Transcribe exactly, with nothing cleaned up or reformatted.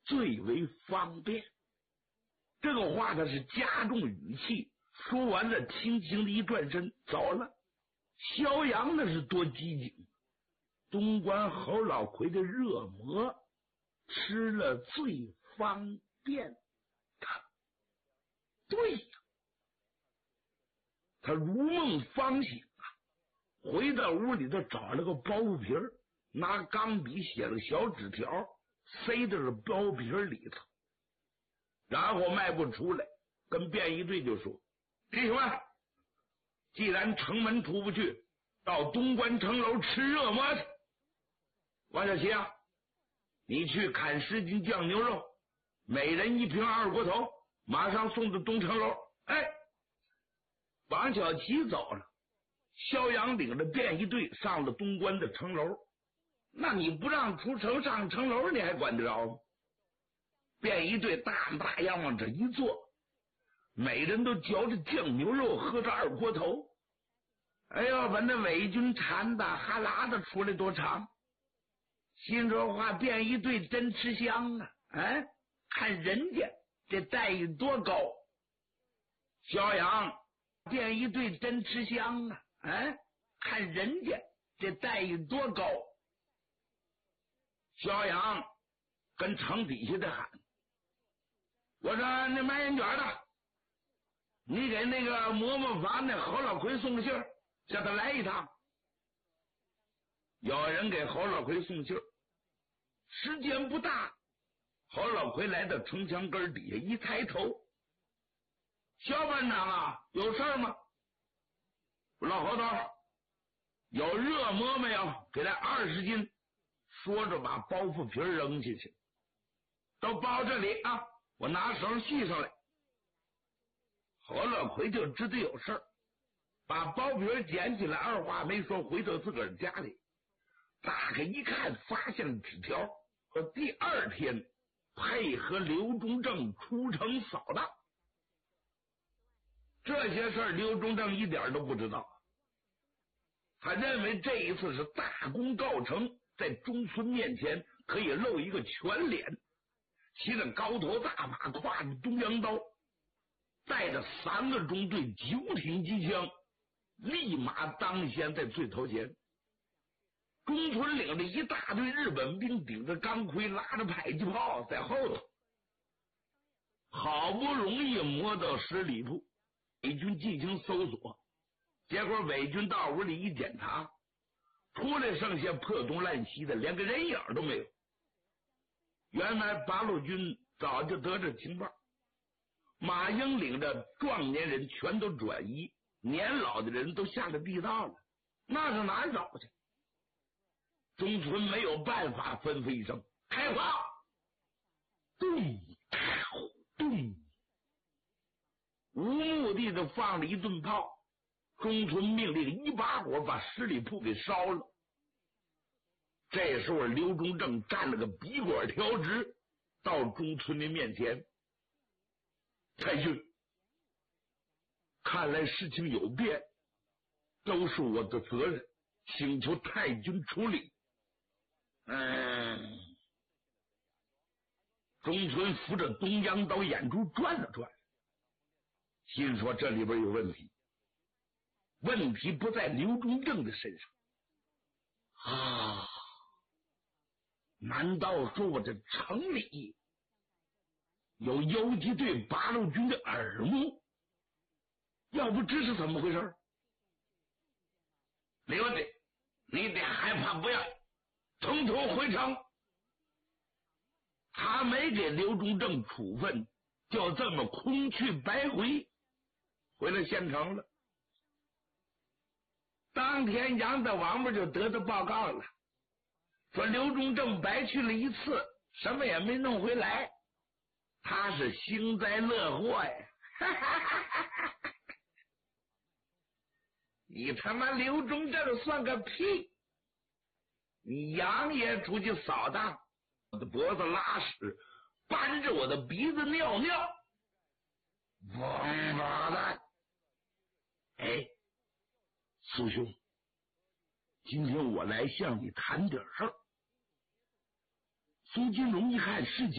最为方便。这个话他是加重语气，说完了轻轻的一转身走了。萧阳那是多机警，东关侯老魁的热馍吃了最方便。他对呀，他如梦方醒啊，回到屋里头找了个包袱皮儿，拿钢笔写了个小纸条，塞到了包袱皮儿里头，然后迈步出来，跟便衣队就说：“弟兄们，既然城门出不去，到东关城楼吃热馍去。王小七啊，你去砍十斤酱牛肉，每人一瓶二锅头，马上送到东城楼。”哎，王小七走了，萧阳领着便衣队上了东关的城楼。那你不让出城上城楼，你还管得着吗？便衣队大模大样往这一坐，每人都嚼着酱牛肉，喝着二锅头。哎呦，把那伪军馋的哈喇子出来多长，心说话，便衣队真吃香啊！哎，看人家这待遇多高。萧阳，便衣队真吃香啊！哎，看人家这待遇多高。萧阳跟城底下的喊：“我说那卖烟卷的，你给那个馍馍坊那侯老魁送个信儿，叫他来一趟。”有人给侯老魁送信儿，时间不大，侯老魁来到城墙根底下，一抬头：“肖班长啊，有事吗？”“老侯头，有热馍没有？给来二十斤。”说着把包袱皮扔进去，“都包这里啊，我拿绳系上来。”侯老魁就知道有事儿，把包皮捡起来，二话没说，回到自个儿家里，打开一看，发现了纸条，说第二天配合刘中正出城扫荡。这些事儿刘中正一点都不知道，他认为这一次是大功告成，在中村面前可以露一个全脸，骑着高头大马，挎着东洋刀，带着三个中队九挺机枪，立马当先在最头前。中村领着一大队日本兵，顶着钢盔，拉着迫击炮在后头。好不容易摸到十里铺，伪军进行搜索，结果伪军到屋里一检查，出来剩下破东烂西的，连个人影都没有。原来八路军早就得着情报，马英领着壮年人全都转移，年老的人都下了地道了，那是哪儿找去？中村没有办法，吩咐一声开火，咚咚，无目的的放了一顿炮。中村命令一把火把十里铺给烧了。这时候刘中正站了个笔管调直，到中村的面前：“太君，看来事情有变，都是我的责任，请求太君处理。”嗯，中村扶着东洋刀眼珠转了转，心说这里边有问题，问题不在刘中正的身上啊！难道说我这城里有游击队八路军的耳目？要不知是怎么回事？没问题，你得害怕不要，从头回城。他没给刘中正处分，就这么空去白回，回了县城了。当天杨大王八就得到报告了，说刘中正白去了一次，什么也没弄回来，他是幸灾乐祸呀！你他妈刘中正算个屁！你杨爷出去扫荡，我的脖子拉屎，扳着我的鼻子尿尿，王八蛋！哎，苏兄，今天我来向你谈点事儿。苏金荣一看事情